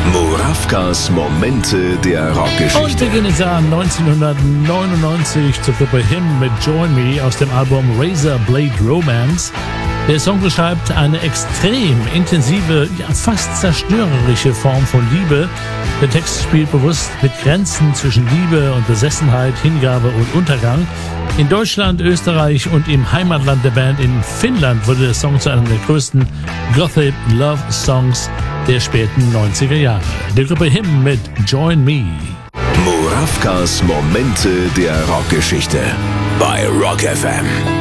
Murawkas Momente der Rockgeschichte. Und wir gehen ins Jahr 1999 zur Gruppe Him mit Join Me aus dem Album Razor Blade Romance. Der Song beschreibt eine extrem intensive, ja fast zerstörerische Form von Liebe. Der Text spielt bewusst mit Grenzen zwischen Liebe und Besessenheit, Hingabe und Untergang. In Deutschland, Österreich und im Heimatland der Band in Finnland wurde der Song zu einem der größten Gothic Love Songs der späten 90er Jahre. Die Gruppe Him mit Join Me. Murawkas Momente der Rockgeschichte bei Rock FM.